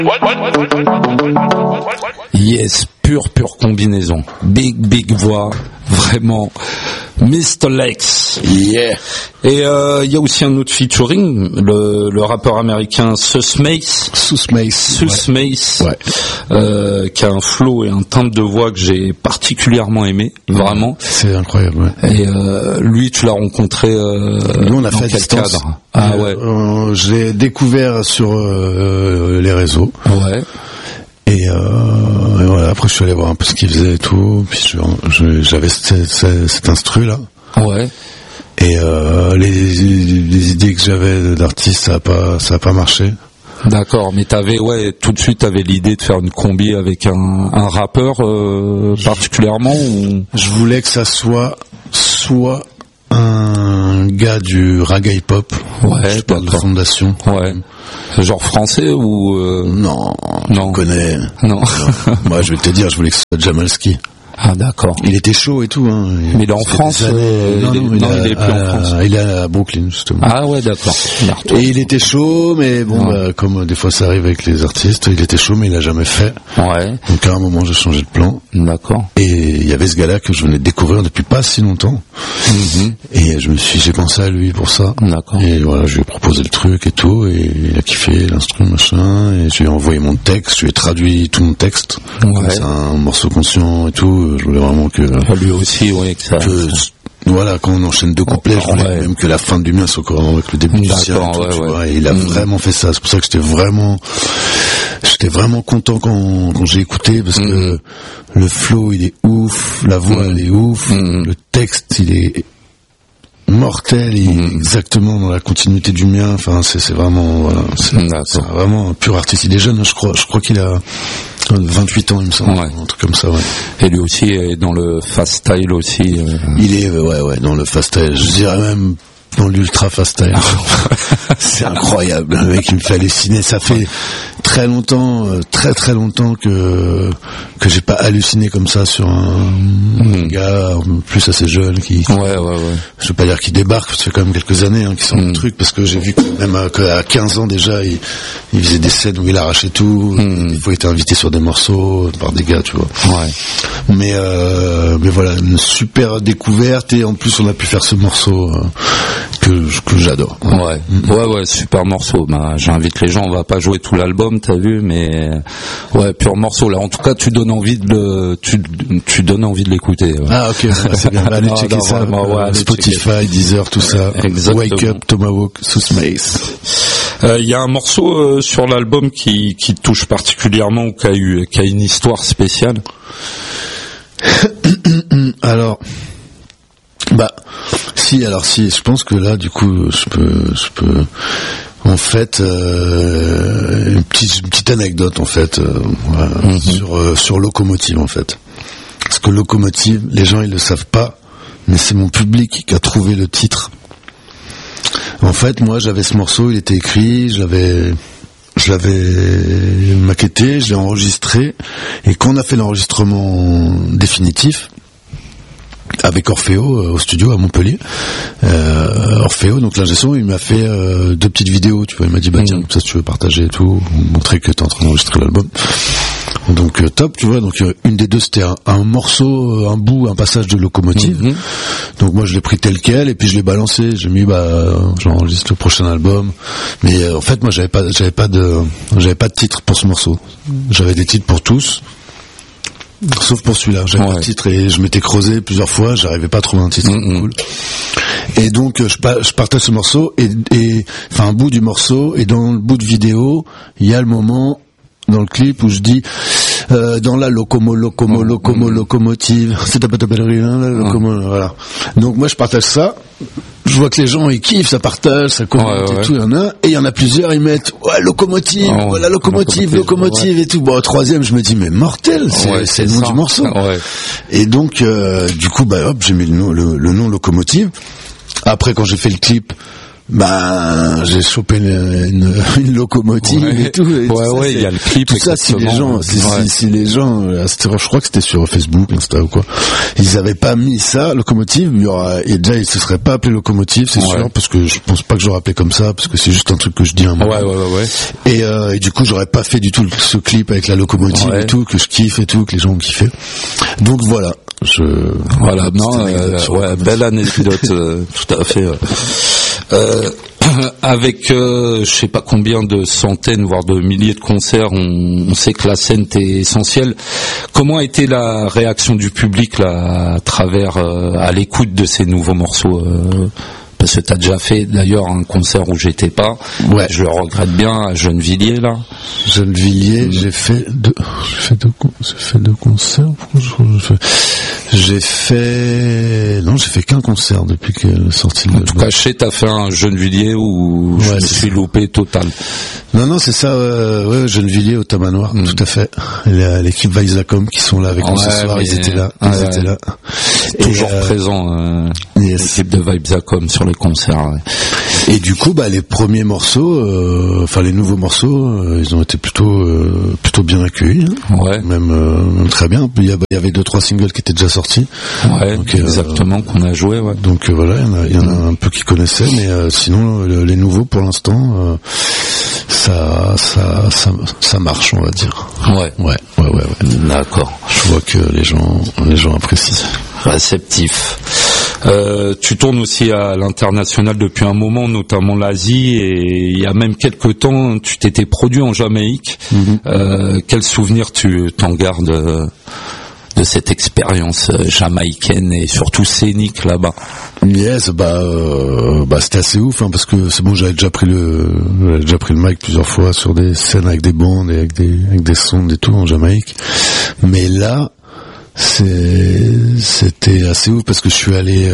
Yes, pure combinaison. Big voix, vraiment. Mr. Lex. Yeah. Et il y a aussi un autre featuring, le rappeur américain Sus Mace, qui a un flow et un timbre de voix que j'ai particulièrement aimé, vraiment. C'est incroyable. Ouais. Et lui, tu l'as rencontré nous, on a dans fait quel distance. cadre? Ah ouais. Je l'ai découvert sur les réseaux. Ouais. Et voilà, après je suis allé voir un peu ce qu'il faisait et tout, puis j'avais cet instru là. Ouais. Et les idées que j'avais d'artiste, ça a pas marché. D'accord, mais tout de suite t'avais l'idée de faire une combi avec un rappeur particulièrement ou... Je voulais que ça soit un gars du raga hip hop. Ouais, je parle de Fondation. Ouais. Genre français ou Non, non. Tu connais. Non. Moi, je vais te dire, je voulais que ce soit Jamalski. Ah d'accord. Il était chaud et tout. Hein. Mais il est en France. Il est plus en France. Il est à Brooklyn justement. Ah ouais, d'accord. Et il était chaud, mais bon, comme des fois ça arrive avec les artistes, il était chaud, mais il a jamais fait. Ouais. Donc à un moment, j'ai changé de plan. D'accord. Et il y avait ce gars-là que je venais de découvrir depuis pas si longtemps. Mm-hmm. Et j'ai pensé à lui pour ça. D'accord. Et voilà, je lui ai proposé le truc et tout, et il a kiffé l'instru, machin. Et je lui ai envoyé mon texte, je lui ai traduit tout mon texte. Ouais. C'est un morceau conscient et tout. Je voulais vraiment que lui aussi, oui, que ça. Voilà, quand on enchaîne deux couplets, je voulais même que la fin du mien soit cohérente avec le début du sien. Et il a vraiment fait ça. C'est pour ça que j'étais vraiment content quand j'ai écouté, parce que le flow il est ouf, la voix elle est ouf, le texte il est mortel, il est exactement dans la continuité du mien. Enfin, c'est vraiment, voilà, c'est vraiment un pur artiste. Il est jeune, je crois qu'il a 28 ans, il me semble, un truc comme ça, ouais. Et lui aussi est dans le fast style aussi. Il est, dans le fast style. Je dirais même dans l'ultra fast style. C'est incroyable. Le mec, il me fait halluciner. Ça fait très longtemps que j'ai pas halluciné comme ça sur un gars, en plus assez jeune, qui. Ouais. Je veux pas dire qu'il débarque, ça fait quand même quelques années, qui sort le truc, parce que j'ai vu que même à 15 ans déjà, il faisait des scènes où il arrachait tout. Des fois, il était invité sur des morceaux par des gars, tu vois. Ouais. Mais voilà, une super découverte, et en plus, on a pu faire ce morceau, que j'adore. Ouais, super morceau. Bah, j'invite les gens, on va pas jouer tout l'album, t'as vu, mais ouais, pur morceau. Là, en tout cas, tu donnes envie de l'écouter. Ouais. Ah ok, c'est bien. Allez checker ça. Spotify, Deezer, tout ça. Exactement. Wake Up, Tomahawk, Sus Mace. Il y a un morceau sur l'album qui touche particulièrement, ou qui a une histoire spéciale. Alors. Si, je pense que là, du coup, je peux, en fait, une petite anecdote, en fait, sur Locomotive, en fait. Parce que Locomotive, les gens, ils le savent pas, mais c'est mon public qui a trouvé le titre. En fait, moi, j'avais ce morceau, il était écrit, je l'avais maquetté, je l'ai enregistré, et quand on a fait l'enregistrement définitif, avec Orfeo au studio à Montpellier, Orfeo, donc l'ingé son, il m'a fait 2 petites vidéos, tu vois, il m'a dit tiens, ça si tu veux partager et tout, montrer que t'es en train d'enregistrer l'album. Donc top, tu vois, donc une des deux c'était un morceau, un passage de Locomotive. Donc moi je l'ai pris tel quel et puis je l'ai balancé, j'ai mis j'enregistre le prochain album. Mais en fait moi j'avais pas de titre pour ce morceau. J'avais des titres pour tous. Sauf pour celui-là, j'avais pas de titre et je m'étais creusé plusieurs fois, j'arrivais pas à trouver un titre cool. Et donc je partage ce morceau et enfin un bout du morceau, et dans le bout de vidéo, il y a le moment dans le clip où je dis dans la locomotive, c'est ta belle voilà. Donc moi je partage ça, je vois que les gens ils kiffent, ça partage, ça commente et tout, et il y en a plusieurs, ils mettent locomotive, voilà locomotive et tout. Bon, au troisième je me dis mais mortel, c'est le nom du morceau. Et donc du coup hop, j'ai mis le nom Locomotive. Après quand j'ai fait le clip, Bah, j'ai chopé une locomotive et tout. Et ouais, il y a le clip. Tout ça, si les gens, je crois que c'était sur Facebook, Insta ou quoi, ils avaient pas mis ça, locomotive, et déjà, ils se seraient pas appelé locomotive, c'est sûr, parce que je pense pas que j'aurais appelé comme ça, parce que c'est juste un truc que je dis un moment. Ouais. Et du coup, j'aurais pas fait du tout ce clip avec la locomotive et tout, que je kiffe et tout, que les gens ont kiffé. Donc voilà. Belle anecdote, tout à fait. Avec je sais pas combien de centaines voire de milliers de concerts, on sait que la scène est essentielle. Comment a été la réaction du public là à travers à l'écoute de ces nouveaux morceaux parce que t'as déjà fait d'ailleurs un concert où j'étais pas. Ouais. Je le regrette bien à Gennevilliers là. Gennevilliers, j'ai fait deux concerts. J'ai fait qu'un concert depuis qu'elle est sortie de En tout cas, je sais, t'as fait un Gennevilliers où je me suis loupé total. Non, c'est ça, Gennevilliers au Tamanoir, tout à fait. L'équipe Vizacom qui sont là avec nous ce soir, ils étaient là. Toujours présent, l'équipe de Vizacom sur les concerts. Ouais. Et du coup, les premiers morceaux, les nouveaux morceaux, ils ont été plutôt bien accueillis. Hein. Ouais. Même très bien. Il y avait 2-3 singles qui étaient déjà sortis. Ouais. Donc, exactement, qu'on a joué. Ouais. Donc voilà, il y en a un peu qui connaissaient, mais sinon les nouveaux pour l'instant, ça marche, on va dire. Ouais. D'accord. Je vois que les gens apprécient. Réceptif. Tu tournes aussi à l'international depuis un moment, notamment l'Asie, et il y a même quelques temps, tu t'étais produit en Jamaïque. Quel souvenir tu t'en gardes de cette expérience jamaïcaine et surtout scénique là-bas? Yes, c'était assez ouf, parce que c'est bon, j'avais déjà pris le mic plusieurs fois sur des scènes avec des bandes et avec des sons et tout en Jamaïque. Mais là, c'était assez ouf parce que je suis allé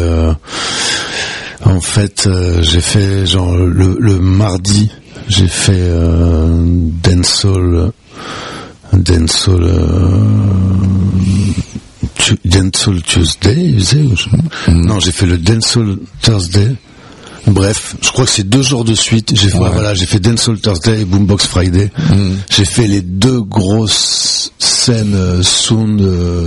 j'ai fait genre le mardi, j'ai fait dancehall Tuesday, non, j'ai fait le dancehall Thursday. Bref, je crois que c'est 2 jours de suite. J'ai fait Dancehall Thursday et Boombox Friday. J'ai fait les 2 grosses scènes sound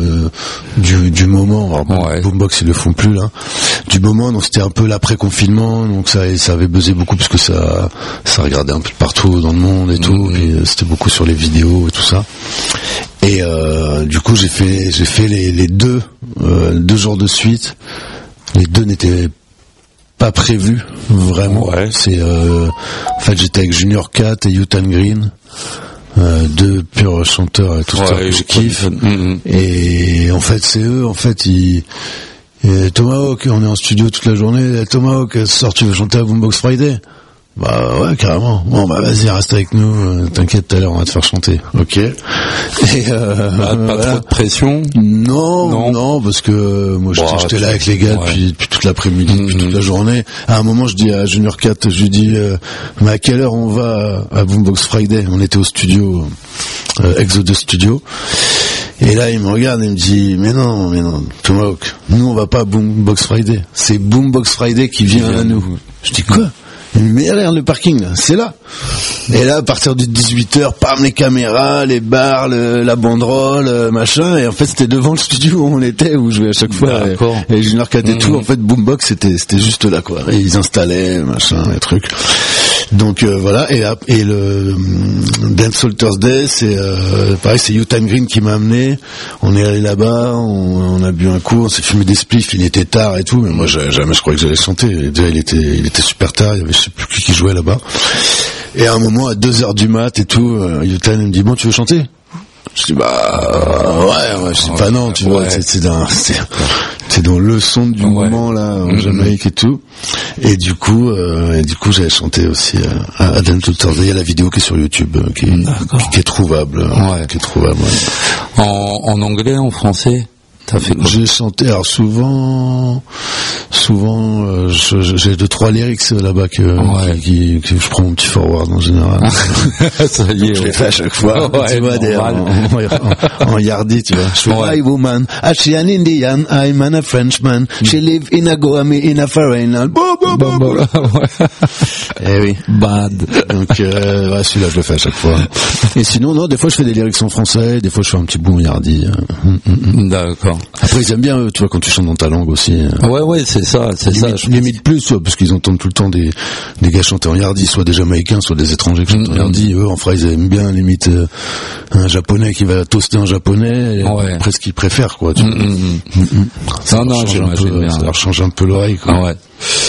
du moment. Alors, Boombox ils le font plus là. Du moment, donc c'était un peu l'après-confinement, donc ça avait buzzé beaucoup parce que ça regardait un peu partout dans le monde et tout. Et c'était beaucoup sur les vidéos et tout ça. Et du coup, j'ai fait les 2 jours de suite. Les 2 n'étaient pas prévu vraiment. C'est en fait j'étais avec Junior Cat et Utan Green, 2 purs chanteurs et tout ça que je kiffe. Et en fait c'est eux, Tomahawk, on est en studio toute la journée. Tomahawk, sort, tu veux chanter à Boombox Friday? Bah ouais, carrément. Bon vas-y, reste avec nous, t'inquiète, tout à l'heure on va te faire chanter. Ok. Et pas trop de pression? Non, parce que moi j'étais là avec les gars depuis toute l'après-midi, depuis toute la journée. À un moment je dis à Junior Cat, je lui dis mais à quelle heure on va à Boombox Friday? On était au studio Exodus Studio. Et là, il me regarde et me dit, mais non, Tomahawk, nous on va pas à Boombox Friday. C'est Boombox Friday qui vient à nous. Je dis quoi? Mais regarde le parking là, c'est là. Et là à partir de 18h, pam, les caméras, les bars, la banderole, machin, et en fait c'était devant le studio où on était, où je jouais à chaque fois. Et Junior Cat et tout, en fait Boombox c'était juste là quoi. Et ils installaient, machin, les trucs. Donc voilà, et le Dancehall Thursday, c'est pareil, c'est Utan Green qui m'a amené. On est allé là-bas, on a bu un coup, on s'est fumé des spliffs, il était tard et tout, mais moi jamais je croyais que j'allais chanter. Et déjà il était super tard, il y avait je sais plus qui jouait là-bas. Et à un moment à 2h du mat et tout, Utan me dit bon, tu veux chanter? Je dis ouais, je dis pas non, tu vois, c'est dans le son du moment là en Jamaïque et tout. Et du coup j'avais chanté aussi à Dancehall Thursday. Il y a la vidéo qui est sur YouTube, qui est trouvable, En anglais, en français? J'ai chanté, alors souvent, j'ai 2-3 lyrics là-bas que je prends mon petit forward en général. Ça y est, je les fais à chaque fois. Tu vois, en yardie, tu vois. Je fais Hi woman, she an Indian, I'm a Frenchman. She live in a Goa, me in a foreign land. Eh oui. Bad. Donc celui-là je le fais à chaque fois. Et sinon non, des fois je fais des lyrics en français, des fois je fais un petit boom yardi. D'accord. Après ils aiment bien, tu vois, quand tu chantes dans ta langue aussi. Ouais, c'est ça. Limite plus, soit, parce qu'ils entendent tout le temps des gars chanter en yardi, soit des Jamaïcains, soit des étrangers qui chantent en yardi. Eux en France ils aiment bien limite un japonais qui va toaster en japonais, après ce qu'ils préfèrent quoi. Tu Non, j'imagine bien. Ça leur change un peu l'oreille quoi. Ouais.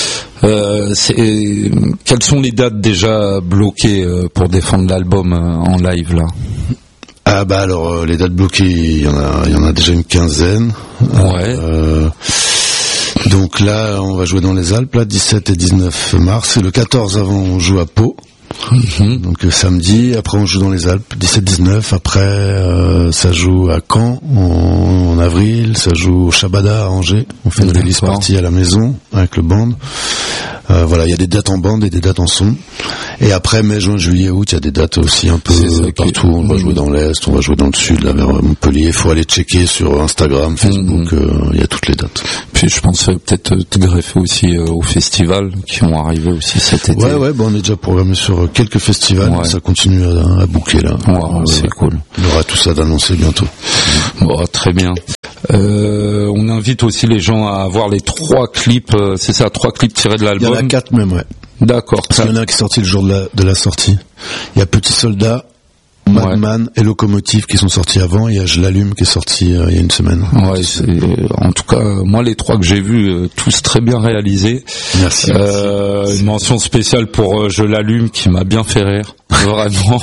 Quelles sont les dates déjà bloquées pour défendre l'album en live là? Ah bah alors les dates bloquées, il y en a déjà une quinzaine. Ouais. Donc là on va jouer dans les Alpes, là 17 et 19 mars, et le 14 avant on joue à Pau. Donc samedi, après on joue dans les Alpes 17-19, après ça joue à Caen en avril, ça joue au Shabada à Angers, on fait une release party à la maison avec le band. Voilà, il y a des dates en bande et des dates en son. Et après mai, juin, juillet, août, il y a des dates aussi un peu partout. On va jouer dans l'Est, on va jouer dans le Sud, là vers Montpellier. Il faut aller checker sur Instagram, Facebook, il y a toutes les dates. Puis je pense peut-être te greffer aussi aux festivals qui vont arriver aussi cet été. Ouais, bon, on est déjà programmé sur quelques festivals, ça continue à boucler là. C'est cool. Il y aura tout ça d'annoncer bientôt. Bon, très bien. On invite aussi les gens à voir les 3 clips, c'est ça, 3 clips tirés de l'album. Il y en a 4 même, ouais. D'accord. Parce qu'il y en a un qui est sorti le jour de la sortie. Il y a Petit Soldat, Madman et Locomotive qui sont sortis avant. Il y a Je l'allume qui est sorti il y a une semaine. Ouais, en tout cas, moi les 3 que j'ai vus, tous très bien réalisés. Merci. Une mention spéciale pour Je l'allume qui m'a bien fait rire. Vraiment.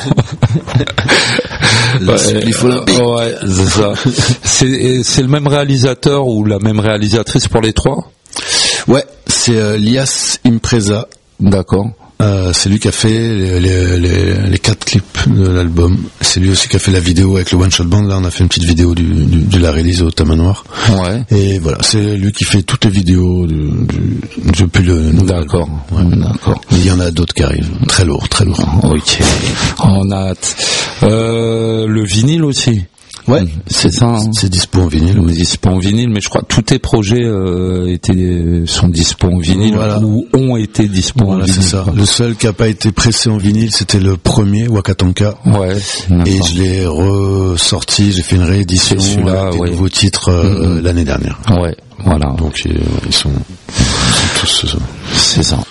Il faut ouais, c'est ça. C'est le même réalisateur ou la même réalisatrice pour les 3? Ouais, c'est Lias Impreza. D'accord. C'est lui qui a fait les 4 clips de l'album. C'est lui aussi qui a fait la vidéo avec le One Shot Band. Là, on a fait une petite vidéo de la release au Tamanoir. Ouais. Et voilà, c'est lui qui fait toutes les vidéos depuis le. D'accord. Ouais. D'accord. Il y en a d'autres qui arrivent. Très lourd, très lourd. Ok. On a hâte. Le vinyle aussi. Ouais, c'est ça. C'est dispo en vinyle. Oui. Dispo en vinyle, mais je crois que tous tes projets sont dispo en vinyle, ou ont été dispo en vinyle. C'est ça. Le seul qui a pas été pressé en vinyle, c'était le premier, Wakatanka. Ouais. Et je l'ai ressorti, j'ai fait une réédition avec des nouveaux titres l'année dernière. Ouais, voilà. Donc ils sont tous. C'est ça.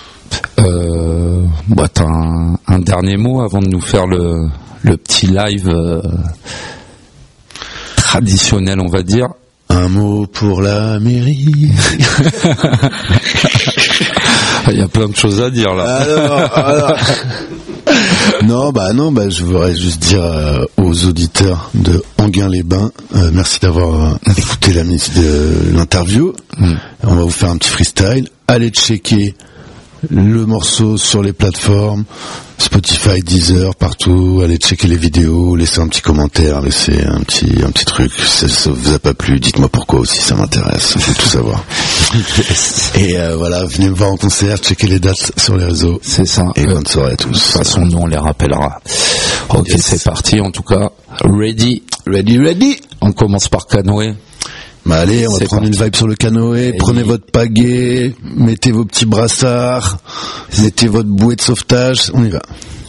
T'as un dernier mot avant de nous faire le petit live. Traditionnel, on va dire. Un mot pour la mairie. Il y a plein de choses à dire là. Alors. Non, je voudrais juste dire aux auditeurs de Enghien-les-Bains, merci d'avoir écouté l'interview. On va vous faire un petit freestyle. Allez checker le morceau sur les plateformes Spotify, Deezer, partout. Allez checker les vidéos, laissez un petit commentaire, laissez un petit truc. Si ça vous a pas plu, dites-moi pourquoi aussi, ça m'intéresse. Je veux tout savoir. Et voilà, venez me voir en concert, checkez les dates sur les réseaux. C'est ça. Et bonne soirée à tous. De toute façon, nous on les rappellera. Ok, c'est parti. En tout cas, ready. On commence par Canoë. Bah allez, on va prendre une vibe sur le canoë, prenez votre pagaie, mettez vos petits brassards, mettez votre bouée de sauvetage, on y va.